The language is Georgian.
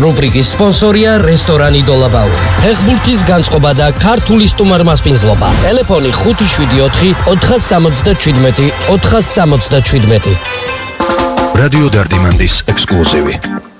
რუბრიკის სპონსორია რესტორანი დოლაბაური. ფეხბურთის განწყობა და ქართული სტუმარმასპინძლობა. ტელეფონი 574 467 467. რადიო დარდიმანდის ექსკლუზივი.